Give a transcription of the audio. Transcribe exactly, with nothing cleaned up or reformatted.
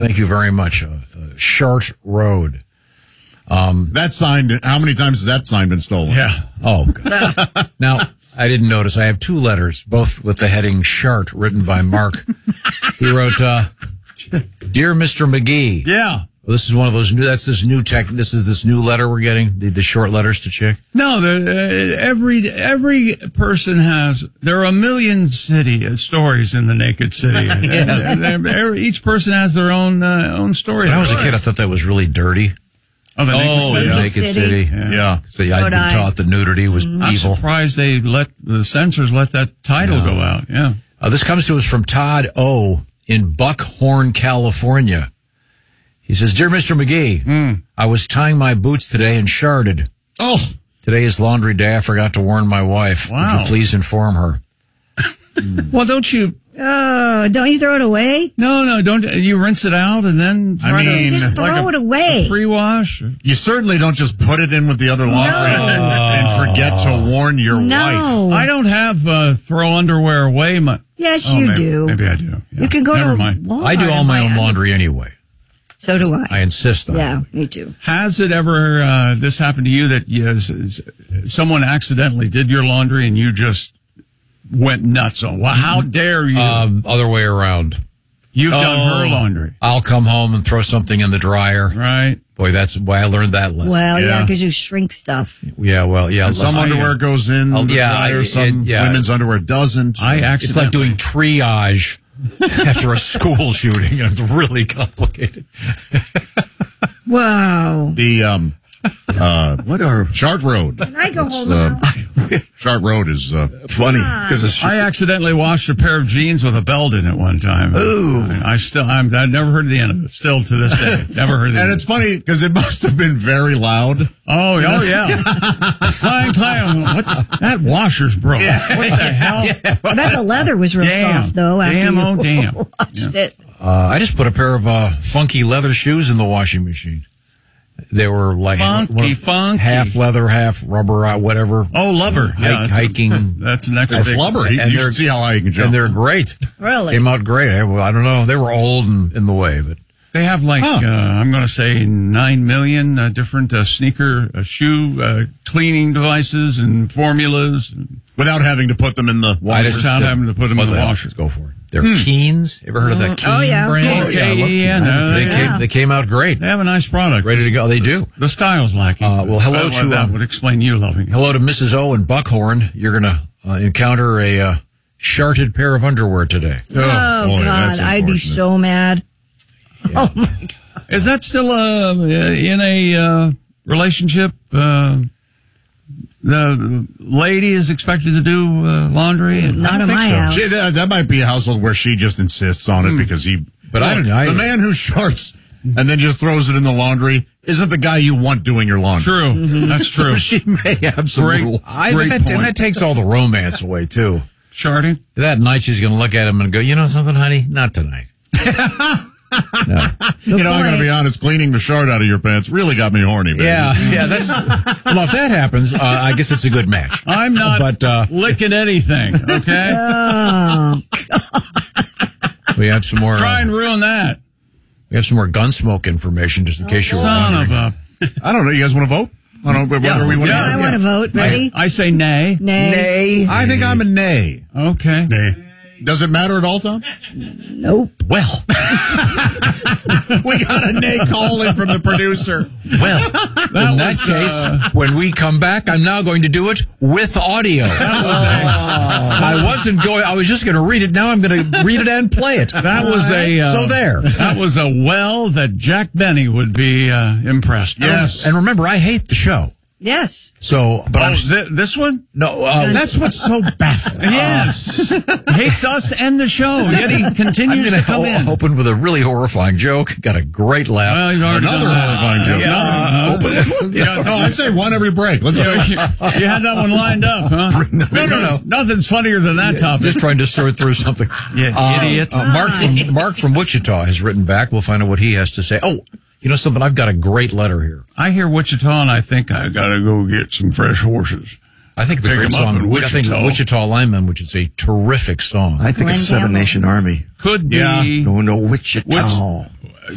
Thank you very much. Uh, uh, Shart Road. Um, that sign, how many times has that sign been stolen? Yeah. Oh, God. Now, I didn't notice. I have two letters, both with the heading Shart, written by Mark. He wrote, uh, Dear Mister McGee. Yeah. Well, this is one of those new, that's this new tech, this is this new letter we're getting, the, the short letters to Chick. No, the, uh, every, every person has, there are a million city uh, stories in the Naked City. Yes. uh, every, each person has their own, uh, own story. When I was a kid, I thought that was really dirty. Oh, the Naked oh, City. yeah. Naked City. City. Yeah. yeah. So, yeah, so I'd been I. taught that nudity was mm-hmm. evil. I'm surprised they let, the censors let that title yeah. go out. Yeah. Uh, this comes to us from Todd O. in Buckhorn, California. He says, Dear Mister McGee, mm. I was tying my boots today and sharded. Oh. Today is laundry day. I forgot to warn my wife. Wow. Would you please inform her? Well, don't you... Oh, don't you throw it away? No, no, don't you rinse it out and then try I mean, to just throw like it a, away. A pre-wash? You certainly don't just put it in with the other laundry No. and, and forget to warn your No. wife. I don't have uh, throw underwear away. My, yes, oh, you maybe, do. Maybe I do. Yeah. You can go Never to mind. Walmart. I do all my own and- laundry anyway. So do I. I insist on Yeah, it. me too. Has it ever, uh, this happened to you that you, someone accidentally did your laundry and you just went nuts on? Well, how dare you? Um, other way around. You've oh. done her laundry. I'll come home and throw something in the dryer. Right. Boy, that's why I learned that lesson. Well, yeah, Yeah. because you shrink stuff. Yeah, well, yeah. And some I- underwear goes in Oh, the yeah, dryer, I- some it- yeah. women's underwear doesn't. I accidentally. It's like doing triage after a school shooting. You know, it's really complicated. Wow. The, um, uh, What are Shart Road. Can I go It's, home uh, now? Shart Road is, uh, funny? Because it's I accidentally washed a pair of jeans with a belt in it one time. Ooh. I, I still, I'm, I've never heard the end of it. Still to this day. Never heard the and end. it's funny because it must have been very loud. Oh, oh yeah. Clang, clang. What? That washer's broke. Yeah. What the hell? I bet the leather was real Damn. soft, though, after Damn, you oh, damn. watched Yeah. it. Uh, I just put a pair of uh, funky leather shoes in the washing machine. They were like Funky, one of- funky. half leather, half rubber, uh, whatever. Oh, lubber. Yeah, Hike- that's a- hiking. that's an extra. It's flubber. He, And you they're- should see how high he can jump. And they're great. Really? Came out great. I, well, I don't know. They were old and in the way, but They have like, Huh. uh, I'm going to say nine million uh, different uh, sneaker, uh, shoe uh, cleaning devices and formulas. Without having to put them in the I washer. just Without having to put them in the Well, washer. Go for it. They're Keens. Ever heard of that Keen Oh, yeah. brand? Oh, yeah, I love yeah, Keen. no, they, yeah. Came, they came out great. They have a nice product. Ready to go. They do. The style's lacking. Uh, well, hello Uh, to, that um, would explain you loving it. Hello to Missus O in Buckhorn. You're going to uh, encounter a uh, sharted pair of underwear today. Oh, boy, God, that's I'd be unfortunate. so mad. Oh, my God. Is that still uh, in a uh, relationship? Uh, the lady is expected to do uh, laundry? And Not I in don't think my so. house. See, that, that might be a household where she just insists on it because he. But I don't know, I- The man who sharts and then just throws it in the laundry isn't the guy you want doing your laundry. True. Mm-hmm. That's true. So she may have some Great. rules. I, Great that, and point. that takes all the romance away, too. Sharding? That night she's going to look at him and go, you know something, honey? Not tonight. No. You know, I'm going to point. be honest, cleaning the shard out of your pants really got me horny, baby. Yeah, yeah, that's, well, if that happens, uh, I guess it's a good match. I'm not But, uh, licking anything, okay? Oh, we have some more, Try and uh, ruin that. we have some more Gunsmoke information just in case you're Son of wondering. a... I don't know. You guys want to vote? I don't know whether we want to. I want to vote. Ready? I say nay. Nay. nay. I think I'm a nay. Okay. Nay. Does it matter at all, Tom? Nope. Well, We got a nay call in from the producer. well, in that was, case, uh, when we come back, I'm now going to do it with audio. I wasn't going, I was just going to read it. Now I'm going to read it and play it. That was a... Uh, So there. That was a well that Jack Benny would be uh, impressed with. Yes. And remember, I hate the show. Yes. So, but Oh, I'm, thi- this one? no, uh, That's what's so baffling. Yes. Hates us and the show, yet he I'm continues going to come in. to open with a really horrifying joke. Got a great laugh. Well, you've already Another done that. horrifying joke. Yeah. Open with one? Yeah. No, I say one every break. Let's You, go. you- you had that one lined up, huh? No, no, no. Nothing's funnier than that topic. Just trying to sort through something. Yeah, Uh, idiot. uh, Mark from Mark from Wichita has written back. We'll find out what he has to say. Oh, you know something? I've got a great letter here. I hear Wichita and I think I gotta go get some fresh horses. I think the Pick great 'em up song. in I think Wichita. Wichita Lineman, which is a terrific song. I think Glenn it's Seven Campbell. Nation Army. Could be. Yeah. Going to Wichita. Wich-